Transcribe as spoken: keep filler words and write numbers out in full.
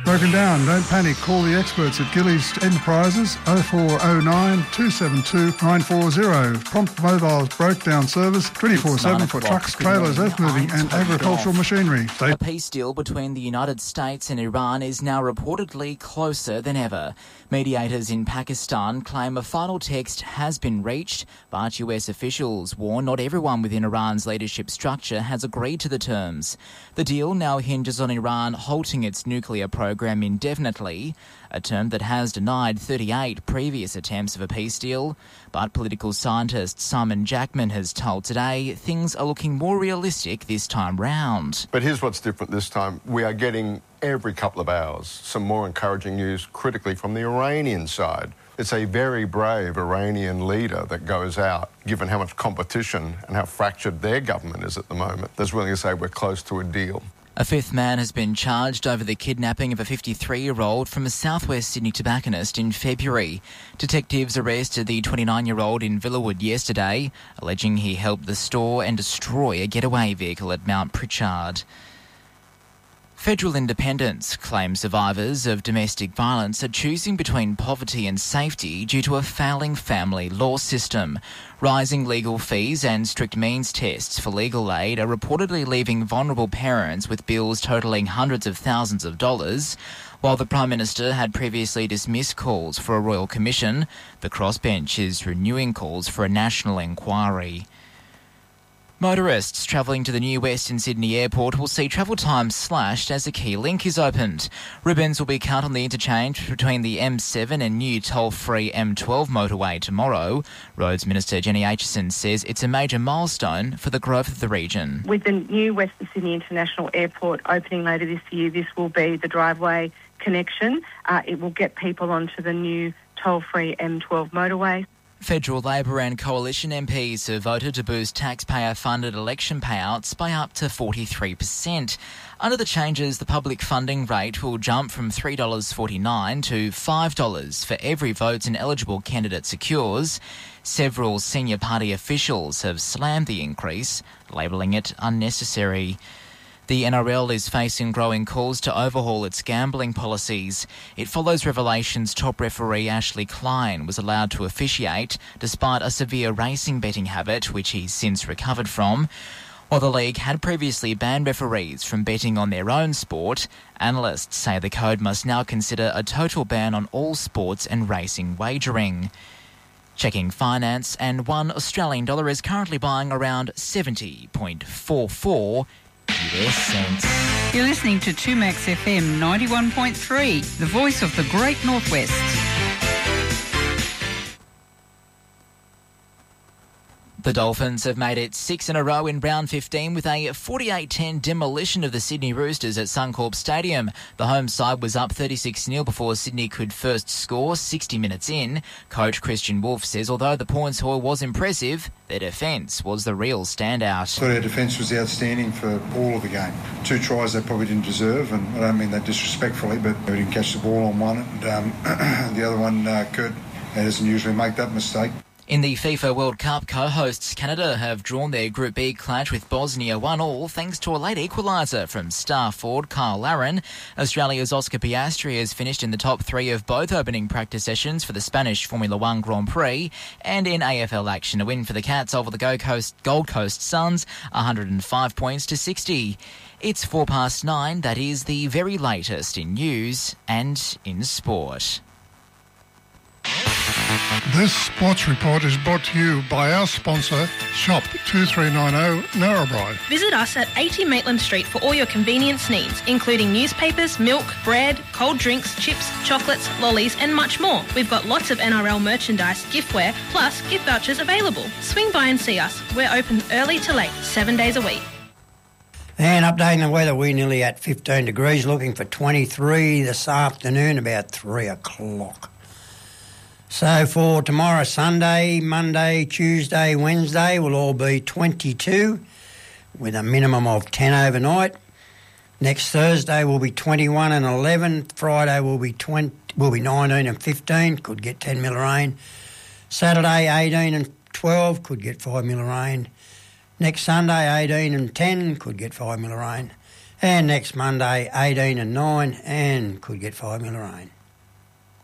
Broken down, don't panic. Call the experts at Gillies Enterprises oh four oh nine, two seven two, nine four zero. Prompt Mobile's broke down service twenty-four seven for trucks, trailers, earth moving and agricultural machinery. Stay- A peace deal between the United States and Iran is now reportedly closer than ever. Mediators in Pakistan claim a final text has been reached, but U S officials warn not everyone within Iran's leadership structure has agreed to the terms. The deal now hinges on Iran halting its nuclear program indefinitely, a term that has denied thirty-eight previous attempts of a peace deal. But political scientist Simon Jackman has told Today things are looking more realistic this time round. But here's what's different this time. We are getting every couple of hours some more encouraging news critically from the Iranian side. It's a very brave Iranian leader that goes out, given how much competition and how fractured their government is at the moment, that's willing to say we're close to a deal. A fifth man has been charged over the kidnapping of a fifty-three-year-old from a southwest Sydney tobacconist in February. Detectives arrested the twenty-nine-year-old in Villawood yesterday, alleging he helped the store and destroy a getaway vehicle at Mount Pritchard. Federal independents claim survivors of domestic violence are choosing between poverty and safety due to a failing family law system. Rising legal fees and strict means tests for legal aid are reportedly leaving vulnerable parents with bills totalling hundreds of thousands of dollars. While the Prime Minister had previously dismissed calls for a royal commission, the crossbench is renewing calls for a national inquiry. Motorists travelling to the new Western Sydney Airport will see travel times slashed as a key link is opened. Ribbons will be cut on the interchange between the M seven and new toll-free M twelve motorway tomorrow. Roads Minister Jenny Aitchison says it's a major milestone for the growth of the region. With the new Western Sydney International Airport opening later this year, this will be the driveway connection. Uh, it will get people onto the new toll-free M twelve motorway. Federal Labor and Coalition M Ps have voted to boost taxpayer-funded election payouts by up to forty-three percent. Under the changes, the public funding rate will jump from three dollars forty-nine to five dollars for every vote an eligible candidate secures. Several senior party officials have slammed the increase, labelling it unnecessary. The N R L is facing growing calls to overhaul its gambling policies. It follows revelations top referee Ashley Klein was allowed to officiate despite a severe racing betting habit, which he's since recovered from. While the league had previously banned referees from betting on their own sport, analysts say the code must now consider a total ban on all sports and racing wagering. Checking finance, and one Australian dollar is currently buying around seventy point four four U S cents. You're listening to two Max F M ninety-one point three, the voice of the Great Northwest. The Dolphins have made it six in a row in round fifteen with a forty-eight ten demolition of the Sydney Roosters at Suncorp Stadium. The home side was up thirty-six nil before Sydney could first score sixty minutes in. Coach Christian Wolf says although the points haul was impressive, their defence was the real standout. I thought our defence was outstanding for all of the game. Two tries they probably didn't deserve, and I don't mean that disrespectfully, but we didn't catch the ball on one, and um, the other one, uh, Kurt, doesn't usually make that mistake. In the FIFA World Cup, co-hosts Canada have drawn their Group B clash with Bosnia one all thanks to a late equaliser from star forward Kyle Larin. Australia's Oscar Piastri has finished in the top three of both opening practice sessions for the Spanish Formula One Grand Prix. And in A F L action, a win for the Cats over the Gold Coast, Gold Coast Suns, one hundred five points to sixty. It's four past nine. That is the very latest in news and in sport. This sports report is brought to you by our sponsor, Shop two three nine zero Narrabri. Visit us at eighty Maitland Street for all your convenience needs, including newspapers, milk, bread, cold drinks, chips, chocolates, lollies and much more. We've got lots of N R L merchandise, giftware, plus gift vouchers available. Swing by and see us. We're open early to late, seven days a week. And updating the weather, we're nearly at fifteen degrees, looking for twenty-three this afternoon, about three o'clock. So for tomorrow, Sunday, Monday, Tuesday, Wednesday will all be twenty-two with a minimum of ten overnight. Next Thursday will be twenty-one and eleven. Friday will be twenty, will be nineteen and fifteen, could get ten mil of rain. Saturday, eighteen and twelve, could get five mil of rain. Next Sunday, eighteen and ten, could get five mil of rain. And next Monday, eighteen and nine, and could get five mil of rain.